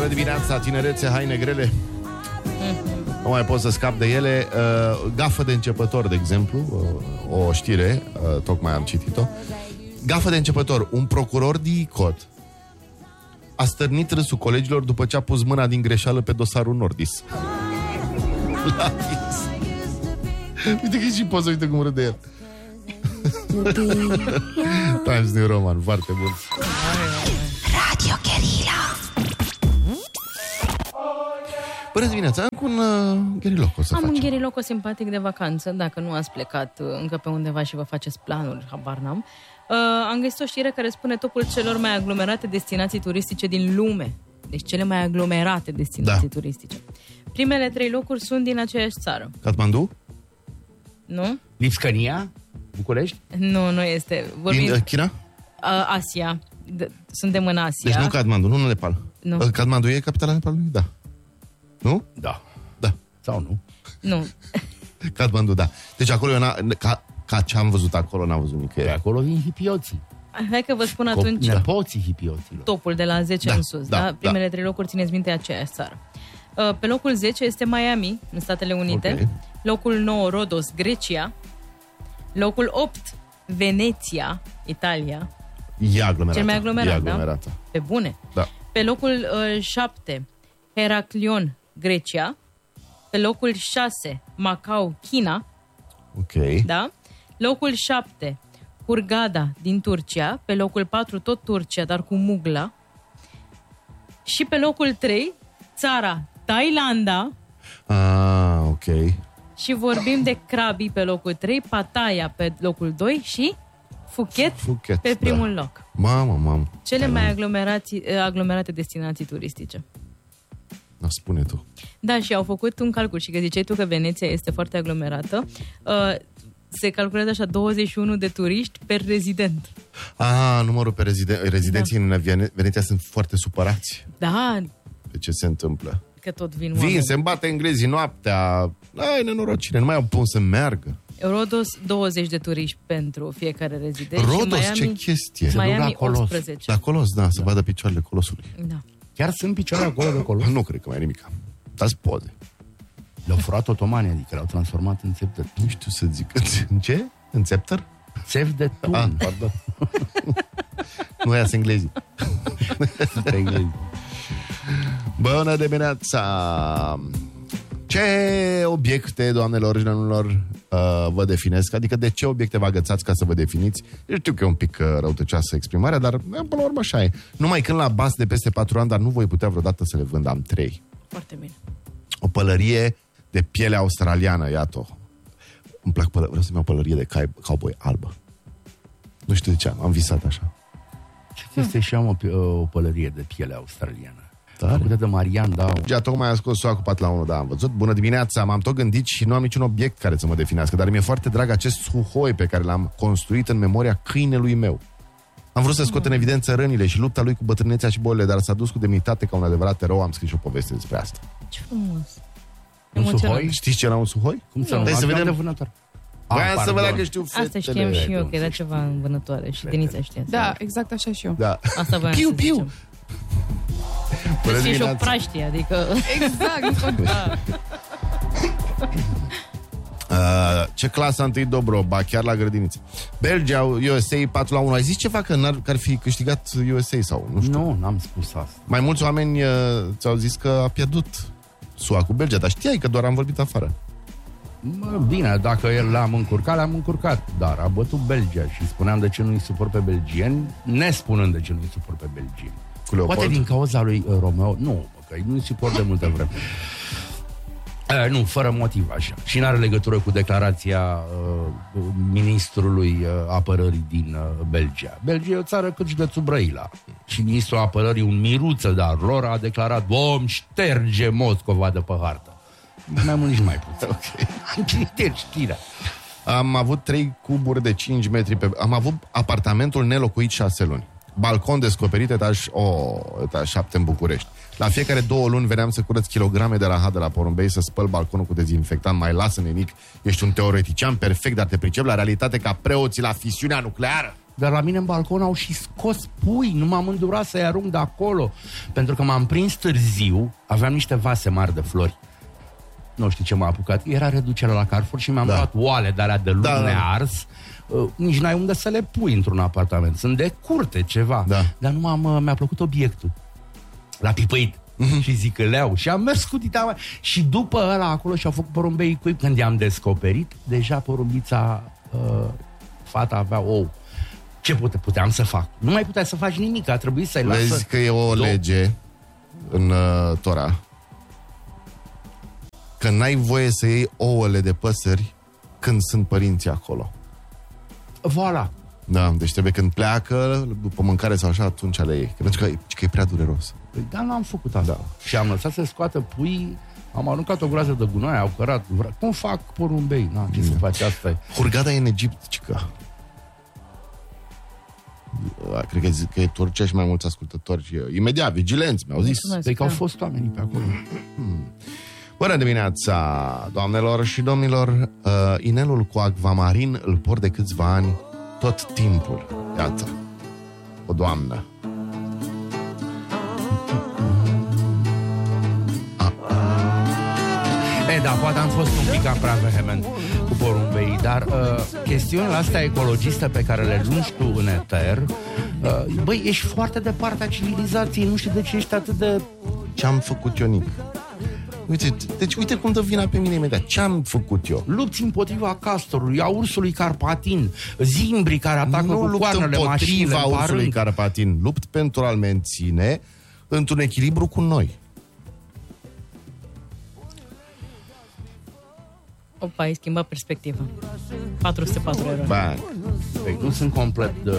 Bună dimineața, tinerețe, haine grele. Nu mai pot să scap de ele. Gafă de începător, de exemplu. O știre, tocmai am citit-o. Gafă de începător. Un procuror de ICOT a stârnit râsul colegilor după ce a pus mâna din greșeală pe dosarul Nordis. Uite că și poți să uite cum râde el. Times New Roman, foarte bun. Radio Guerilla. Bună dimineața, am cu un gheriloco să Am facem. un gheriloco simpatic de vacanță. Dacă nu ați plecat încă pe undeva și vă faceți planuri, habar n-am. Am găsit o știre care spune topul celor mai aglomerate destinații turistice din lume. Deci cele mai aglomerate destinații turistice. Primele 3 locuri sunt din aceeași țară. Kathmandu? Nu? Lipscănia? București? Nu este. Din China? Asia. Suntem în Asia. Deci nu Kathmandu, nu Nepal. Nu. Kathmandu e capitala Nepalului? Da. Nu? Da. Da. Sau nu? Nu. Kathmandu, da. Deci acolo ca ce am văzut acolo, n-am văzut nicăieri. Pe acolo vin hipioții. Hai că vă spun atunci nepoții hipioților. topul de la 10 în sus. Da? Primele 3 locuri, țineți minte, aceeași țară. Pe locul 10 este Miami, în Statele Unite. Okay. Locul 9, Rodos, Grecia. Locul 8, Veneția, Italia. E aglomerată. Cel mai aglomerat, da? Pe bune. Da. Pe locul 7, Heraklion, Grecia. Pe locul 6, Macau, China. Ok. Da? Locul 7, Hurghada din Turcia. Pe locul 4, tot Turcia, dar cu Mugla. Și pe locul 3, țara Thailanda. Ok. Și vorbim de Krabi pe locul 3, Pattaya pe locul 2 și Phuket pe primul loc. Mamă. Cele mai aglomerate destinații turistice. Da, spune tu. Da, și au făcut un calcul și că ziceai tu că Veneția este foarte aglomerată. Se calculează așa 21 de turiști per rezident. Numărul pe rezidenții în Veneția sunt foarte supărați. Da. De ce se întâmplă? Că tot vin oameni. Vin, se îmbate englezii noaptea. Ai, nenorocire, nu mai au pun să meargă. Rodos, 20 de turiști pentru fiecare rezident. Rodos, și Miami, ce chestie. Miami, 18. La Colos, da, să vadă picioarele Colosului. Da. Chiar sunt picioare acolo de Colos? Nu cred că mai e nimic. Dați poze. Le-au furat otomanii, adică le-au transformat în țep de tun. Nu știu să zic. În ce? În țepter? Țep de tun. Pardon. Nu ia englezii. Bună dimineața! Ce obiecte, doamnelor și domnilor, vă definesc? Adică de ce obiecte vă agățați ca să vă definiți? Eu știu că e un pic răutăcioasă exprimarea, dar până la urmă așa e. Numai când la bas de peste 4 ani, dar nu voi putea vreodată să le vând, am 3. Foarte bine. O pălărie de piele australiană, iată-o. Îmi plac vreau să-mi iau pălărie de cowboy albă. Nu știu de ce am visat așa. Ce este și am o pălărie de piele australiană. Tare. De Marian, da. Ja, tocmai a scos soa cu pat la 1, da, am văzut. Bună dimineața, m-am tot gândit și nu am niciun obiect care să mă definească, dar mi-e foarte drag acest suhoi pe care l-am construit în memoria câinelui meu. Am vrut să scot în evidență rănile și lupta lui cu bătrânețea și bolile, dar s-a dus cu demnitate ca un adevărat erou. Am scris și o poveste despre asta. Ce frumos. Un suhoi? Știți ce era un suhoi? Cum să nu? Să vedem de vânătoare. Voiam să văd dacă știu fetele. Asta știam și eu, că era ceva în vânătoare și Denisa știa. Da, exact așa și eu. Da. Asta voiam să zicem. Deci și o praștie, adică... Exact. Da. Ce clasă întâi Dobroba, chiar la grădiniță. Belgia, USA 4-1. Ai zis ceva că ar fi câștigat USA sau nu știu? Nu, n-am spus asta. Mai mulți oameni ți-au zis că a pierdut SUA cu Belgia, dar știai că doar am vorbit afară. Bine, dacă l-am încurcat, dar a bătut Belgia și spuneam de ce nu-i suport pe belgieni, nespunând de ce nu-i suport pe belgieni. Poate din cauza lui Romeo, nu, că nu-i suport de multă vreme. Nu, fără motiv așa. Și n-are legătură cu declarația ministrului apărării din Belgia. Belgia e o țară cât județul Brăila. Și ministrul apărării, un miruță de-al lor, a declarat: vom șterge Moscova de pe hartă. Mai mult, nici mai puțin. Okay. Știrea. Am avut 3 cuburi de 5 metri am avut apartamentul nelocuit 6 luni. Balcon descoperit, etaj 7 în București. La fiecare 2 luni veneam să curăț kilograme de rahat de la porumbei, să spăl balconul cu dezinfectant. Mai lasă, nenic, ești un teoretician perfect, dar te pricep la realitate ca preoții la fisiunea nucleară. Dar la mine în balcon au și scos pui. Nu m-am îndurat să-i arunc de acolo. Pentru că m-am prins târziu. Aveam niște vase mari de flori. Nu știu ce m-a apucat. Era reducerea la Carrefour și mi-am luat oale de alea de lut nears. Nici n-ai unde să le pui într-un apartament. Sunt de curte ceva. Dar nu mi-a plăcut obiectul. L-a pipăit. Și zicăleau. Și am mers cu tita. Și după ăla acolo și-au făcut porumbei cuib. Când i-am descoperit, deja porumbița, fata avea ou. Ce puteam să fac? Nu mai puteai să faci nimic. A trebuit să-i lasă. Vezi că e o lege în Tora că n-ai voie să iei ouăle de păsări când sunt părinții acolo. Voilà. Da, deci trebuie când pleacă, după mâncare sau așa, atunci le iei. Că e prea dureros. Păi, dar n-am făcut asta. Și am lăsat să scoată pui, am aruncat o groază de gunoi, au cărat. Cum fac porumbei? Ce să faci asta? Hurgada e în Egipt, cică. Cred că e Turcia și mai mulți ascultători. Imediat, vigilenți, mi-au zis. Păi că au fost oamenii pe acolo. Bună dimineața, doamnelor și domnilor. Inelul cu acvamarin îl port de câțiva ani tot timpul. Iată, o doamnă. Da, poate am fost un pic prea vehement cu porumbei, dar chestiunile astea ecologiste pe care le lungi tu în eter, băi, ești foarte departe a civilizației, nu știu de ce ești atât de... Ce-am făcut eu, Nic? Uite cum dă vina pe mine imediat. Ce-am făcut eu? Lupți împotriva castorului, a ursului carpatin, zimbrii care atacă cu coarnele mașinile. Nu lupt împotriva ursului carpatin. Lupt pentru a-l menține într-un echilibru cu noi. Opa, ai schimbat perspectiva. 404 euro. Păi nu sunt complet de...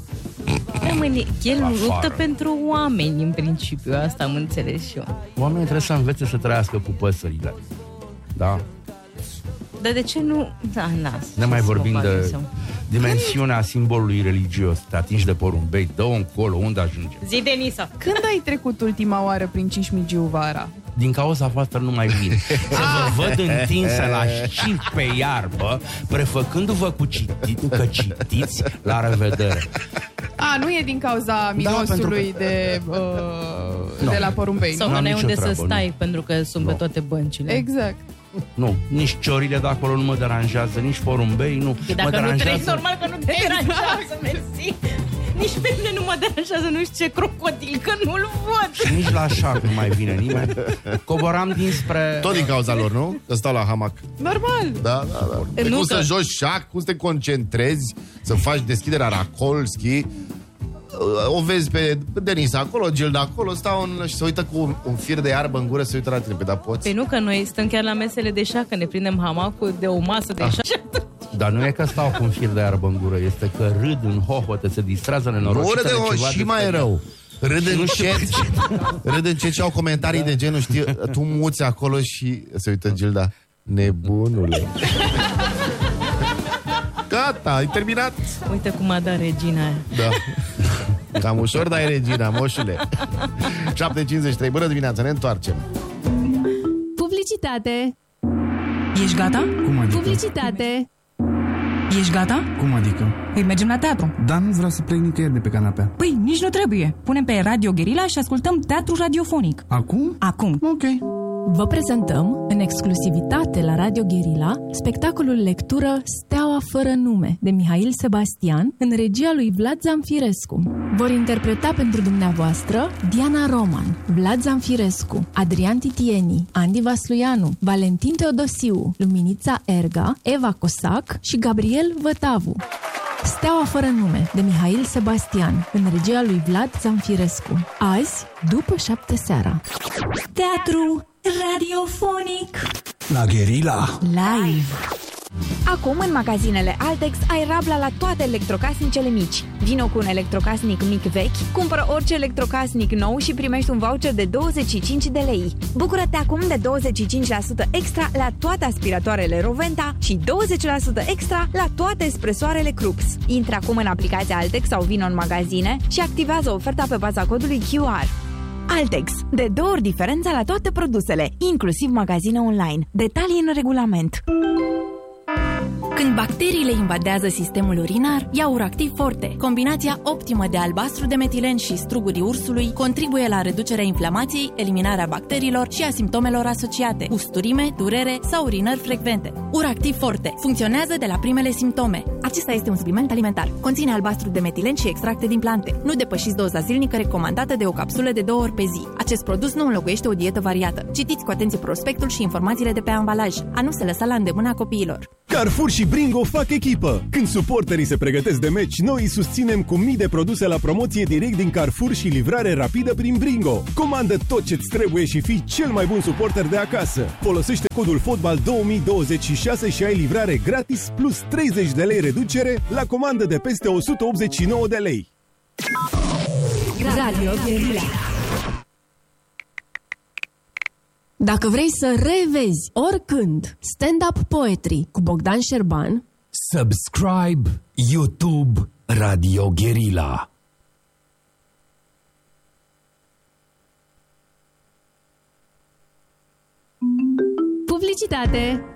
El luptă pentru oameni, în principiu. Asta am înțeles și eu. Oamenii trebuie să învețe să trăiască cu păsările. Da? Dar de ce nu... Ne mai vorbim de dimensiunea simbolului religios. Te atingi de porumbei, dă-o încolo, unde ajunge? Zi, Denisa! Când ai trecut ultima oară prin Cismigiu vara? Din cauza voastră nu mai vin. Să vă văd întinsă la șir pe iarbă, prefăcându-vă că citiți. La revedere. Nu e din cauza mirosului de la porumbei. Sau că n-ai unde să stai, pentru că sunt pe toate băncile. Exact. Nu, nici ciorile de acolo nu mă deranjează, nici porumbei, nu. Dacă mă deranjează... normal că nu te deranjează, mersi. Nici pe mine nu mă deranjează, nu știu ce crocodil, că nu-l văd. Și nici la șarp nu mai vine nimeni. Coboram dinspre... Tot din cauza lor, nu? Că stau la hamac. Normal. Da. Cum să joci șac, cum să te concentrezi, să faci deschiderea Rakolski. O vezi pe Denisa acolo, Gilda acolo, stau și se uită cu un fir de iarbă în gură, se uită la tine. Dar poți? Păi nu, că noi stăm chiar la mesele de șac, că ne prindem hamacul de o masă de șac. Dar nu e că stau cu un fir de iarbă în gură, este că râd în hohote, se distrează nenorocitele ceva. Și mai rău. Râd în ce au comentarii de genul, știi, tu muți acolo și se uită Gilda. Nebunule. Gata, ai terminat. Uite cum a dat regina aia. Da. Cam ușor, dar e regina, moșule. 7:53, bună dimineața, ne întoarcem. Publicitate. Ești gata? Cum adică? Publicitate. Ești gata? Cum adică? Păi mergem la teatru. Dar nu vreau să plec nicăieri de pe canapea. Păi nici nu trebuie. Punem pe Radio Guerilla și ascultăm teatru radiofonic. Acum? Acum. Ok. Vă prezentăm, în exclusivitate la Radio Guerilla, spectacolul lectură Steaua fără nume, de Mihail Sebastian, în regia lui Vlad Zamfirescu. Vor interpreta pentru dumneavoastră Diana Roman, Vlad Zamfirescu, Adrian Titieni, Andy Vasluianu, Valentin Teodosiu, Luminița Erga, Eva Cosac și Gabriel Vătavu. Steaua fără nume, de Mihail Sebastian, în regia lui Vlad Zamfirescu. Azi, după 7 seara. Teatru radiofonic la Guerilla Live. Acum, în magazinele Altex, ai rabla la toate electrocasnicele mici. Vino cu un electrocasnic mic vechi, cumpără orice electrocasnic nou și primești un voucher de 25 de lei. Bucură-te acum de 25% extra la toate aspiratoarele Roventa și 20% extra la toate espresoarele Krups. Intră acum în aplicația Altex sau vino în magazine și activează oferta pe baza codului QR. Altex. De 2 ori diferența la toate produsele, inclusiv magazine online. Detalii în regulament. Când bacteriile invadează sistemul urinar, ia Uractiv Forte. Combinația optimă de albastru de metilen și strugurii ursului contribuie la reducerea inflamației, eliminarea bacteriilor și a simptomelor asociate, usturime, durere sau urinări frecvente. Uractiv Forte funcționează de la primele simptome. Acesta este un supliment alimentar. Conține albastru de metilen și extracte din plante. Nu depășiți doza zilnică recomandată de o capsulă de 2 ori pe zi. Acest produs nu înlocuiește o dietă variată. Citiți cu atenție prospectul și informațiile de pe ambalaj. A nu se lăsa la îndemâna copiilor. Carrefour și Bringo fac echipă. Când suporterii se pregătesc de meci, noi îi susținem cu mii de produse la promoție direct din Carrefour și livrare rapidă prin Bringo. Comandă tot ce-ți trebuie și fii cel mai bun suporter de acasă. Folosește codul FOTBAL 2026 și ai livrare gratis plus 30 de lei reducere la comandă de peste 189 de lei. Radio Guerilla. Dacă vrei să revezi oricând stand-up poetry cu Bogdan Șerban, subscribe YouTube Radio Guerilla. publicitate!